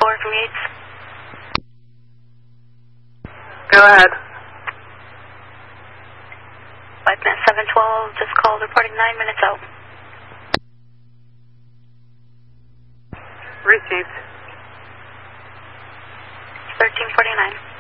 from Yates. Go ahead. Flight plan 712, just called, reporting 9 minutes out. Received. 1349.